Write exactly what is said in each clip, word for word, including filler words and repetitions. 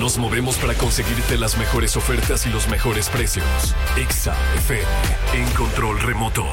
Nos movemos para conseguirte las mejores ofertas y los mejores precios. Exa F M, en control remoto.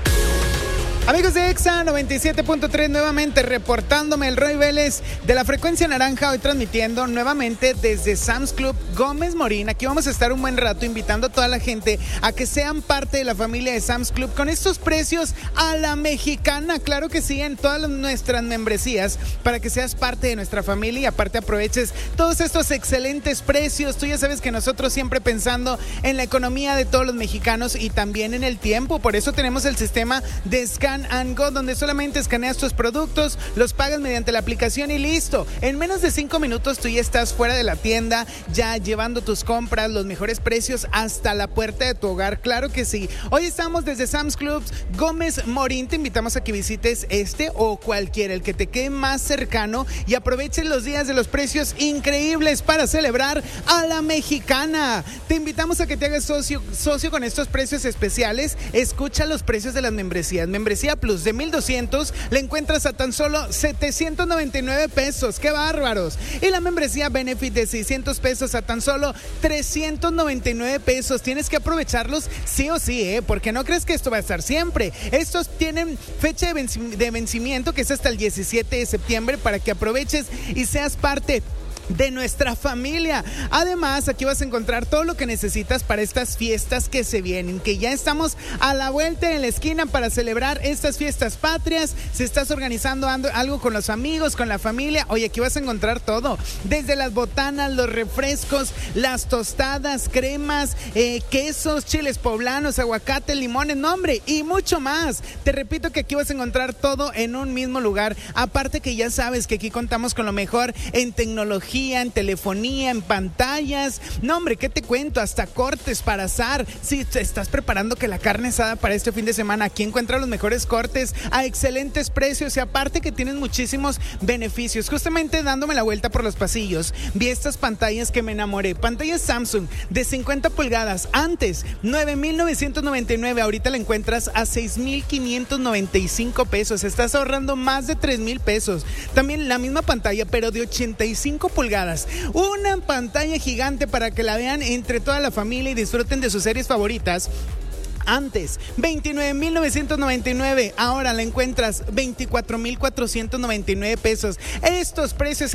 Amigos de Exa noventa y siete punto tres, nuevamente reportándome el Roy Vélez de la frecuencia naranja, hoy transmitiendo nuevamente desde Sam's Club Gómez Morín. Aquí vamos a estar un buen rato invitando a toda la gente a que sean parte de la familia de Sam's Club con estos precios a la mexicana. Claro que sí, en todas nuestras membresías, para que seas parte de nuestra familia y aparte aproveches todos estos excelentes precios. Tú ya sabes que nosotros siempre pensando en la economía de todos los mexicanos y también en el tiempo. Por eso tenemos el sistema de Scan and Go, donde solamente escaneas tus productos, los pagas mediante la aplicación y listo. En menos de cinco minutos tú ya estás fuera de la tienda, ya llevando tus compras, los mejores precios hasta la puerta de tu hogar. Claro que sí. Hoy estamos desde Sam's Club Gómez Morín. Te invitamos a que visites este o cualquiera, el que te quede más cercano, y aproveches los días de los precios increíbles para celebrar a la mexicana. Te invitamos a que te hagas socio, socio con estos precios especiales. Escucha los precios de las membresías. Membresía Plus de mil doscientos la encuentras a tan solo setecientos noventa y nueve pesos. ¡Qué bárbaros! Y la membresía Benefit de seiscientos pesos a tan solo trescientos noventa y nueve pesos. Tienes que aprovecharlos sí o sí, ¿eh? Porque no crees que esto va a estar siempre. Estos tienen fecha de, venci- de vencimiento que es hasta el diecisiete de septiembre para que aproveches y seas parte de nuestra familia. Además, aquí vas a encontrar todo lo que necesitas para estas fiestas que se vienen, que ya estamos a la vuelta de la esquina para celebrar estas fiestas patrias. Si estás organizando algo con los amigos, con la familia, oye, aquí vas a encontrar todo, desde las botanas, los refrescos, las tostadas, cremas, eh, quesos, chiles poblanos, aguacate, limones, no hombre, y mucho más. Te repito que aquí vas a encontrar todo en un mismo lugar. Aparte que ya sabes que aquí contamos con lo mejor en tecnología, en telefonía, en pantallas. No, hombre, ¿qué te cuento? Hasta cortes para asar. Si te estás preparando que la carne asada para este fin de semana, aquí encuentras los mejores cortes a excelentes precios y aparte que tienen muchísimos beneficios. Justamente dándome la vuelta por los pasillos, vi estas pantallas que me enamoré. Pantallas Samsung de cincuenta pulgadas. Antes, nueve mil novecientos noventa y nueve. Ahorita la encuentras a seis mil quinientos noventa y cinco pesos. Estás ahorrando más de tres mil pesos. También la misma pantalla, pero de ochenta y cinco pulgadas. Una pantalla gigante para que la vean entre toda la familia y disfruten de sus series favoritas. Antes, veintinueve mil novecientos noventa y nueve. Ahora la encuentras veinticuatro mil cuatrocientos noventa y nueve pesos. Estos precios